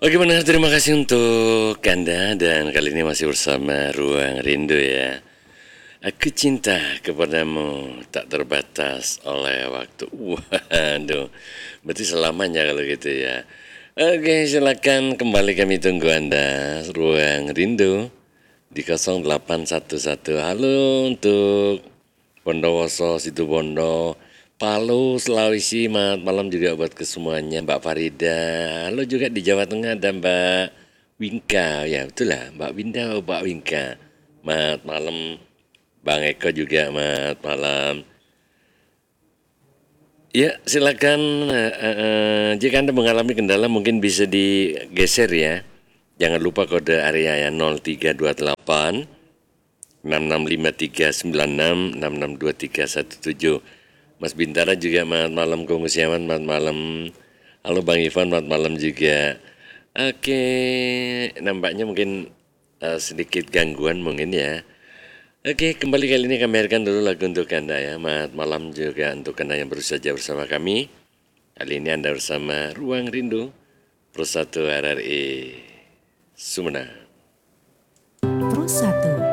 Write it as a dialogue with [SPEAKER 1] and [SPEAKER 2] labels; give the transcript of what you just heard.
[SPEAKER 1] Oke benar, terima kasih untuk Anda dan kali ini masih bersama Ruang Rindu ya. Aku cinta kepadamu tak terbatas oleh waktu. Waduh, berarti selamanya kalau gitu ya. Oke, silakan kembali kami tunggu Anda. Ruang Rindu di 0811. Halo untuk Bondowoso, Situbondo, Palu, Sulawesi, malam juga buat kesemuanya. Mbak Farida, halo juga di Jawa Tengah ada Mbak Winka, ya betul lah Mbak Winda, Mbak Winka. Malam, Bang Eko juga malam. Ya silakan, jika Anda mengalami kendala mungkin bisa digeser ya. Jangan lupa kode area ya 0328 665396 662317. Mas Bintara juga selamat malam, Kong Siaman selamat malam. Halo Bang Ivan selamat malam juga. Oke, nampaknya mungkin sedikit gangguan mungkin ya. Oke, kembali kali ini kami hadirkan dulu lagu untuk Anda ya. Selamat malam juga untuk Anda yang baru saja bersama kami. Kali ini Anda bersama Ruang Rindu Pro 1 RRI Sumena.
[SPEAKER 2] Pro 1